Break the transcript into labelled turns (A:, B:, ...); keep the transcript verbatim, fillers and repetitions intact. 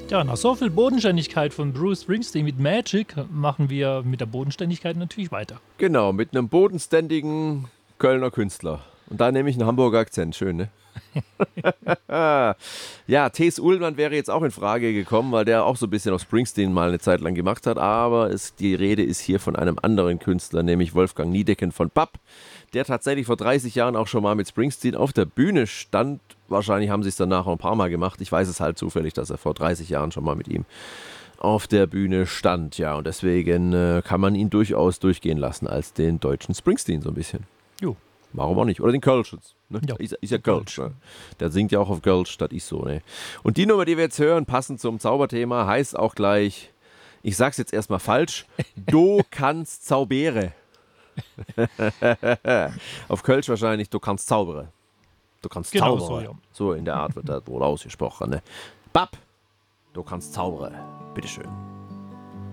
A: Ja, nach so viel Bodenständigkeit von Bruce Springsteen mit Magic machen wir mit der Bodenständigkeit natürlich weiter.
B: Genau, mit einem bodenständigen Kölner Künstler. Und da nehme ich einen Hamburger Akzent. Schön, ne? Ja, T S. Ullmann wäre jetzt auch in Frage gekommen, weil der auch so ein bisschen auf Springsteen mal eine Zeit lang gemacht hat. Aber es, die Rede ist hier von einem anderen Künstler, nämlich Wolfgang Niedecken von Papp, der tatsächlich vor dreißig Jahren auch schon mal mit Springsteen auf der Bühne stand. Wahrscheinlich haben sie es danach auch ein paar Mal gemacht. Ich weiß es halt zufällig, dass er vor dreißig Jahren schon mal mit ihm auf der Bühne stand. Ja, und deswegen äh, kann man ihn durchaus durchgehen lassen als den deutschen Springsteen so ein bisschen.
A: Jo.
B: Warum auch nicht? Oder den Kölschens. Ne?
A: Ja.
B: Ist, ist ja Kölsch. Ne? Der singt ja auch auf Kölsch, das ist so. Ne? Und die Nummer, die wir jetzt hören, passend zum Zauberthema, heißt auch gleich, ich sag's jetzt erstmal falsch, Du kannst zaubere. Auf Kölsch wahrscheinlich, du kannst zaubere. Du kannst
A: Genau
B: zaubere.
A: so, ja.
B: So in der Art wird das wohl ausgesprochen. Ne? Papp, du kannst zaubere. Bitteschön.